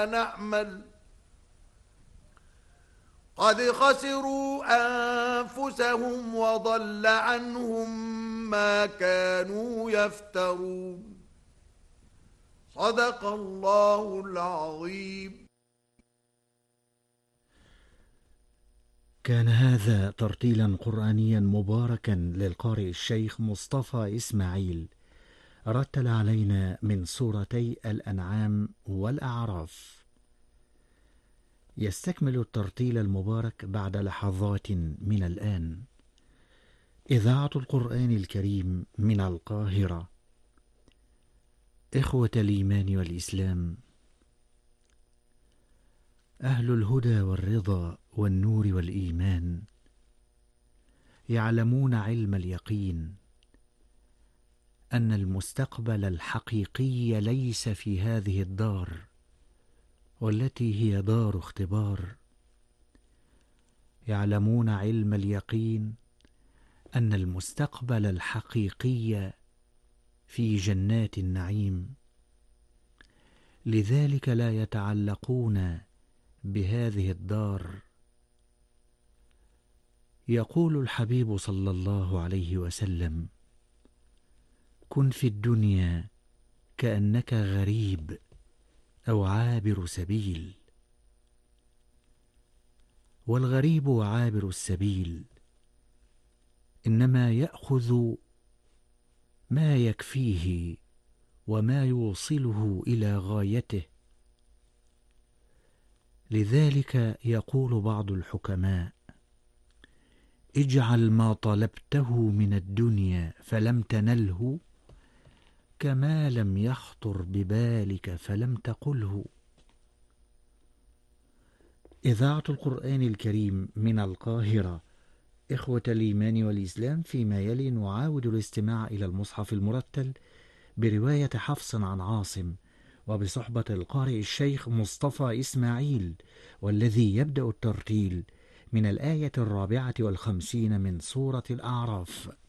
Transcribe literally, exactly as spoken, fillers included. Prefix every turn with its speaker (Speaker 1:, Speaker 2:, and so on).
Speaker 1: نعمل قد خسروا أنفسهم وضل عنهم ما كانوا يفترون. صدق الله العظيم.
Speaker 2: كان هذا ترتيلا قرآنيا مباركا للقارئ الشيخ مصطفى إسماعيل، رتل علينا من سورتي الأنعام والأعراف. يستكمل الترتيل المبارك بعد لحظات من الآن إذاعة القرآن الكريم من القاهرة. إخوة الإيمان والإسلام، أهل الهدى والرضا والنور والإيمان يعلمون علم اليقين أن المستقبل الحقيقي ليس في هذه الدار، والتي هي دار اختبار. يعلمون علم اليقين أن المستقبل الحقيقي في جنات النعيم، لذلك لا يتعلقون بهذه الدار. يقول الحبيب صلى الله عليه وسلم: كن في الدنيا كأنك غريب أو عابر سبيل. والغريب وعابر السبيل إنما يأخذ ما يكفيه وما يوصله إلى غايته. لذلك يقول بعض الحكماء: اجعل ما طلبته من الدنيا فلم تنله كما لم يخطر ببالك فلم تقله. إذاعة القرآن الكريم من القاهرة. إخوة الإيمان والإسلام، فيما يلي نعاود الاستماع إلى المصحف المرتل برواية حفص عن عاصم، وبصحبة القارئ الشيخ مصطفى إسماعيل، والذي يبدأ الترتيل من الآية الرابعة والخمسين من سورة الأعراف.